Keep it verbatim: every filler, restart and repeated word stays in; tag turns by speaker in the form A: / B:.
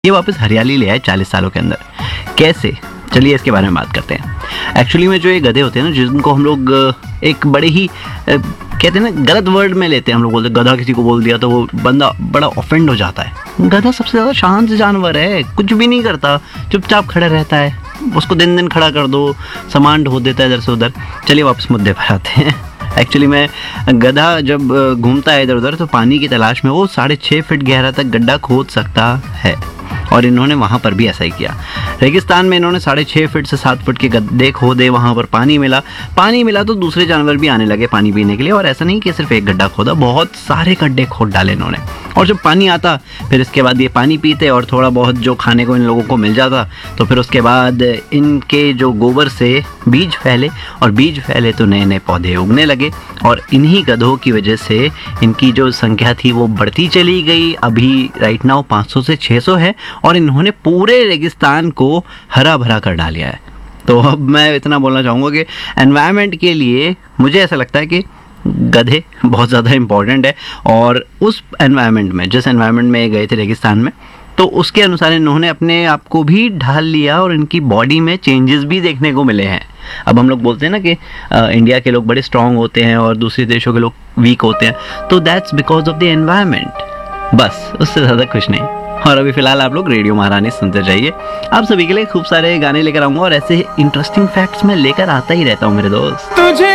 A: ये वापस हरियाली ले आए चालीस सालों के अंदर। कैसे? चलिए इसके बारे में बात करते हैं। एक्चुअली में जो ये गधे होते हैं ना, जिनको हम लोग एक बड़े ही कहते हैं ना, गलत वर्ड में लेते हैं। हम लोग बोलते हैं गधा, किसी को बोल दिया तो वो बंदा बड़ा ऑफेंड हो जाता है। गधा सबसे ज़्यादा शांत जानवर है, कुछ भी नहीं करता, चुपचाप खड़ा रहता है। उसको दिन दिन खड़ा कर दो, सामान ढो देता है इधर से उधर। चलिए वापस मुद्दे पर आते हैं। एक्चुअली में गधा जब घूमता है इधर उधर तो पानी की तलाश में वो साढ़े छः फीट गहरा तक गड्ढा खोद सकता है, और इन्होंने वहाँ पर भी ऐसा ही किया। रेगिस्तान में इन्होंने साढ़े छः फीट से सात फीट के गड्ढे खोदे, वहाँ पर पानी मिला पानी मिला तो दूसरे जानवर भी आने लगे पानी पीने के लिए। और ऐसा नहीं कि सिर्फ एक गड्ढा खोदा, बहुत सारे गड्ढे खोद डाले इन्होंने। और जब पानी आता फिर इसके बाद ये पानी पीते और थोड़ा बहुत जो खाने को इन लोगों को मिल जाता, तो फिर उसके बाद इनके जो गोबर से बीज फैले, और बीज फैले तो नए नए पौधे उगने लगे। और इन्हीं गधों की वजह से इनकी जो संख्या थी वो बढ़ती चली गई। अभी राइट नाउ पाँच सौ से छः सौ है, और इन्होंने पूरे रेगिस्तान को हरा भरा कर डालिया है। तो अब मैं इतना बोलना चाहूँगा कि एनवायरनमेंट के लिए मुझे ऐसा लगता है कि गधे बहुत ज़्यादा इम्पॉर्टेंट है। और उस एनवायरनमेंट में, जिस एनवायरनमेंट में गए थे रेगिस्तान में, तो उसके अनुसार इन्होंने अपने आप को भी ढाल लिया और इनकी बॉडी में चेंजेस भी देखने को मिले हैं। अब हम लोग बोलते हैं ना कि आ, इंडिया के लोग बड़े स्ट्रांग होते हैं और दूसरे देशों के लोग वीक होते हैं, तो that's because of the environment, बस उससे ज़्यादा कुछ नहीं। और अभी फिलहाल आप लोग रेडियो महारानी सुनते जाइए। आप सभी के लिए खूब सारे गाने लेकर आऊँगा, और ऐसे इंटरेस्टिंग फैक्ट्स मैं लेकर आता ही रहता हूँ मेरे दोस्त।